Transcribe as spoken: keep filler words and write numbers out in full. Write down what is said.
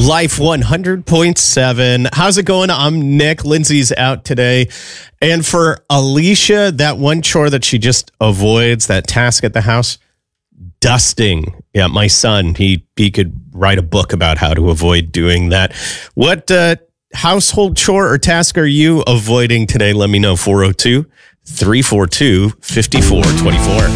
Life one hundred point seven. How's it going? I'm Nick. Lindsay's out today. And for Alicia, that one chore that she just avoids, that task at the house, dusting. Yeah, my son, he, he could write a book about how to avoid doing that. What uh, household chore or task are you avoiding today? Let me know. four oh two, three four two, five four two four.